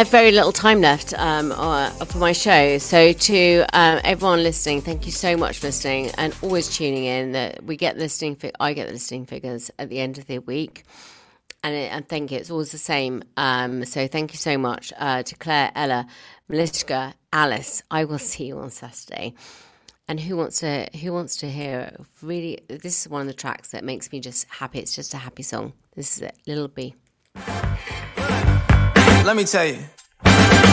have very little time left for my show. So to everyone listening, thank you so much for listening and always tuning in. That we get I get the listening figures at the end of the week, and I think it's always the same. So thank you so much to Claire, Ella, Malishka, Alice. I will see you on Saturday. And who wants to hear? Really, this is one of the tracks that makes me just happy. It's just a happy song. This is it, Little B. Let me tell you.